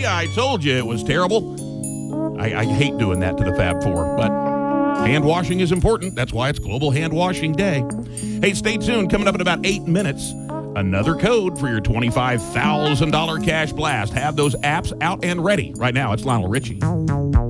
I told you it was terrible. I hate doing that to the Fab Four, but hand washing is important. That's why it's Global Hand Washing Day. Hey, stay tuned. Coming up in about 8 minutes, another code for your $25,000 cash blast. Have those apps out and ready. Right now, it's Lionel Richie.